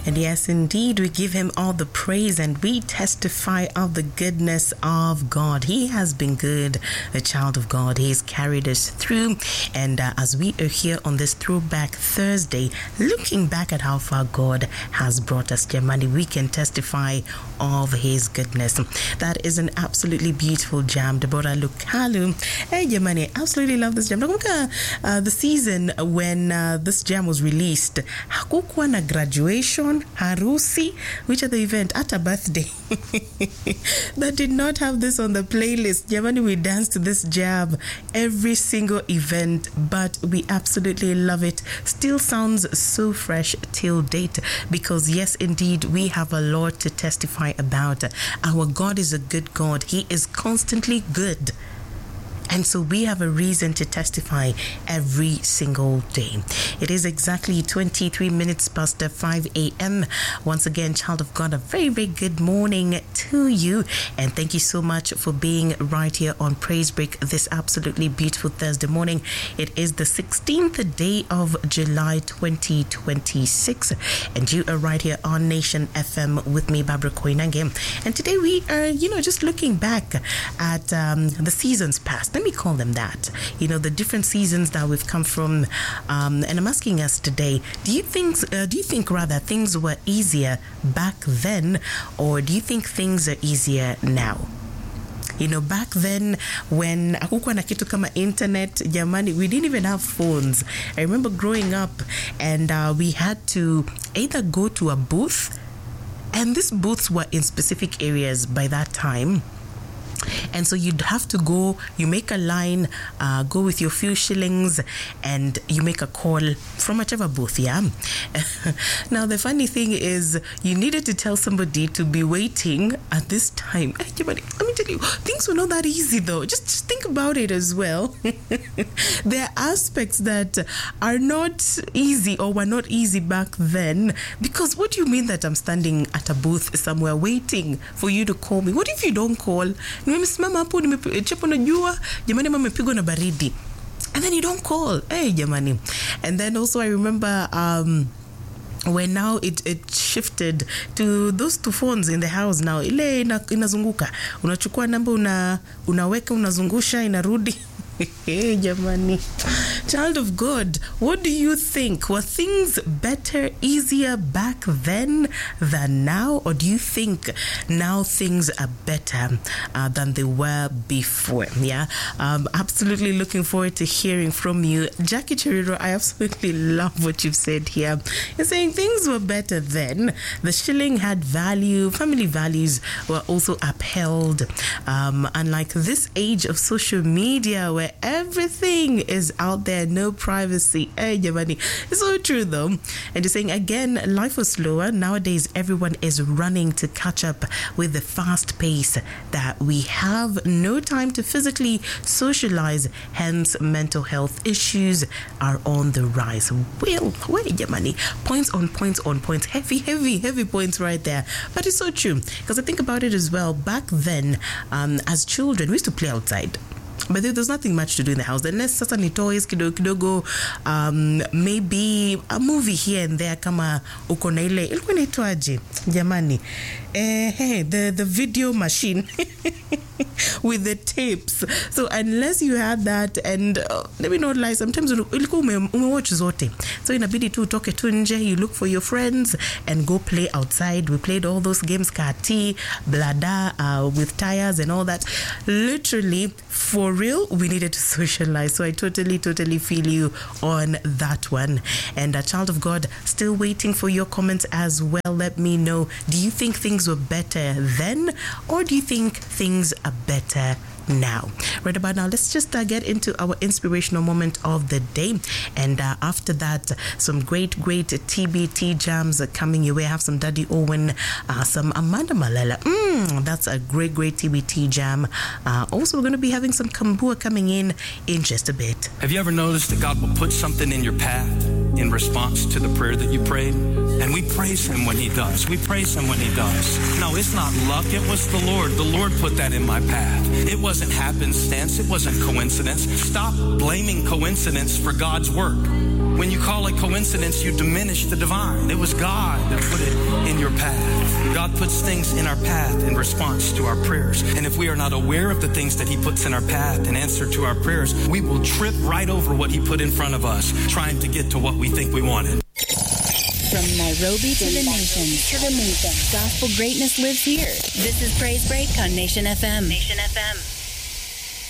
And yes, indeed, we give him all the praise and we testify of the goodness of God. He has been good, a child of God. He has carried us through. And as we are here on this Throwback Thursday, looking back at how far God has brought us, Jamani, we can testify of his goodness. That is an absolutely beautiful jam. Deborah Lukalu. Hey, Jamani, absolutely love this jam. The season when this jam was released, hakukuwa na graduation, harusi, which are the event at a birthday that did not have this on the playlist. Jamani, we danced to this jam every single event, but we absolutely love it. Still sounds so fresh till date because yes, indeed, we have a lot to testify about. Our God is a good God. He is constantly good. And so we have a reason to testify every single day. It is exactly 23 minutes past 5 a.m. Once again, child of God, a very, very good morning to you. And thank you so much for being right here on Praise Break this absolutely beautiful Thursday morning. It is the 16th day of July 2026. And you are right here on Nation FM with me, Barbara Koinange. And today we are, just looking back at the seasons past. Let me call them that. The different seasons that we've come from. And I'm asking us today, do you think rather things were easier back then, or do you think things are easier now? Back then when hakukuwa na kitu kama internet, jamani, we didn't even have phones. I remember growing up and we had to either go to a booth, and these booths were in specific areas by that time. And so you'd have to go, you make a line, go with your few shillings, and you make a call from whichever booth, yeah? Now, the funny thing is, you needed to tell somebody to be waiting at this time. Let me tell you, things were not that easy, though. Just think about it as well. There are aspects that are not easy or were not easy back then. Because what do you mean that I'm standing at a booth somewhere waiting for you to call me? What if you don't call? Nimesimama hapo nimechepo na jua, jamani mama amepigwa na baridi. And then you don't call. Hey, jamani. And then also I remember when now it shifted to those two phones in the house now. Ile inazunguka. Unachukua namba unaweka unazungusha inarudi. Hey, jamani. Child of God, what do you think? Were things better, easier back then than now? Or do you think now things are better than they were before? Yeah, absolutely looking forward to hearing from you. Jackie Chiriro, I absolutely love what you've said here. You're saying things were better then. The shilling had value. Family values were also upheld. Unlike this age of social media where everything is out there, no privacy. Hey, Giovanni. It's so true though. And you're saying again, life was slower. Nowadays, everyone is running to catch up with the fast pace that we have. No time to physically socialize. Hence, mental health issues are on the rise. Well, wait, Giovanni. Points on points on points. Heavy points right there. But it's so true. Because I think about it as well. Back then, as children, we used to play outside. But there's nothing much to do in the house. Unless sasa ni toys kidogo, maybe a movie here and there kama uko na ile ilikuwa inaitwaje jamani, the video machine with the tapes. So unless you had that, and let me not lie, sometimes ilikuwa umewatch zote, so inabidi tu utoke tu nje, you look for your friends and go play outside. We played all those games, kati, blada, with tires and all that. Literally, for real, we needed to socialize. So I totally feel you on that one. And a child of God, still waiting for your comments as well. Let me know, do you think things were better then, or do you think things are better now? Right about now, let's just get into our inspirational moment of the day. And after that, some great TBT jams are coming your way. I have some Daddy Owen, some Amanda Malela. That's a great TBT jam. Also, we're going to be having some Kambua coming in just a bit. Have you ever noticed that God will put something in your path in response to the prayer that you prayed? And we praise him when he does. We praise him when he does. No, it's not luck. It was the Lord. The Lord put that in my path. It wasn't happenstance. It wasn't coincidence. Stop blaming coincidence for God's work. When you call it coincidence, you diminish the divine. It was God that put it in your path. God puts things in our path in response to our prayers. And if we are not aware of the things that he puts in our path in answer to our prayers, we will trip right over what he put in front of us, trying to get to what we think we wanted. From Nairobi to the nations, gospel greatness lives here. This is Praise Break on Nation FM. Nation FM.